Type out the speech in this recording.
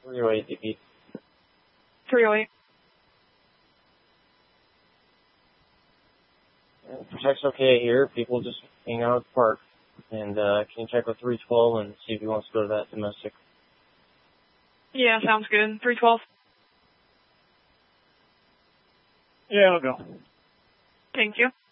308 DP. 308. Protect's okay here. People just hang out at the park. And can you check with 312 and see if he wants to go to that domestic? Yeah, sounds good. 312. Yeah, I'll go. Thank you.